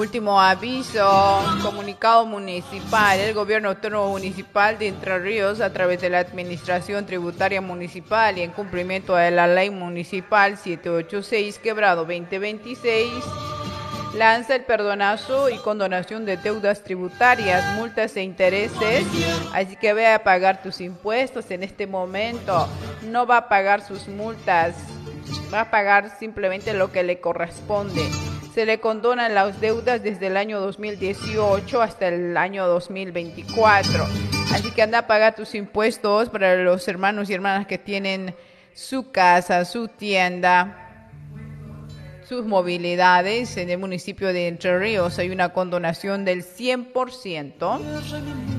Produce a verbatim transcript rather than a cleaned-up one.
Último aviso, comunicado municipal. El gobierno autónomo municipal de Entre Ríos, a través de la Administración Tributaria Municipal y en cumplimiento de la Ley Municipal setecientos ochenta y seis, quebrado veinte veintiséis, lanza el perdonazo y condonación de deudas tributarias, multas e intereses. Así que ve a pagar tus impuestos en este momento. No va a pagar sus multas, va a pagar simplemente lo que le corresponde. Se le condonan las deudas desde el año dos mil dieciocho hasta el año dos mil veinticuatro. Así que anda a pagar tus impuestos para los hermanos y hermanas que tienen su casa, su tienda, sus movilidades. En el municipio de Entre Ríos hay una condonación del cien por ciento.